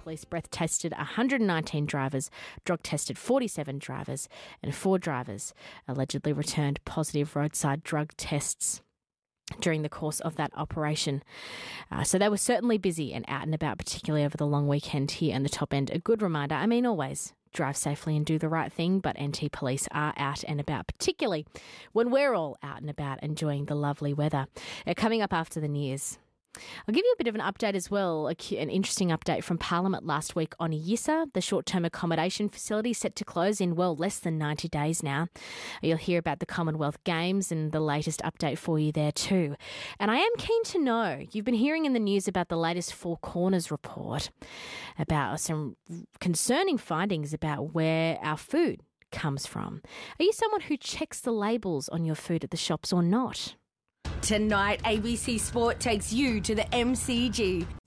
Police breath tested 119 drivers, drug tested 47 drivers, and 4 drivers allegedly returned positive roadside drug tests during the course of that operation. So they were certainly busy and out and about, particularly over the long weekend here in the Top End. A good reminder, always drive safely and do the right thing, but NT Police are out and about, particularly when we're all out and about enjoying the lovely weather. Coming up after the news, I'll give you a bit of an update as well, an interesting update from Parliament last week on Yissa, the short-term accommodation facility set to close in, less than 90 days now. You'll hear about the Commonwealth Games and the latest update for you there too. And I am keen to know, you've been hearing in the news about the latest Four Corners report, about some concerning findings about where our food comes from. Are you someone who checks the labels on your food at the shops or not? Tonight, ABC Sport takes you to the MCG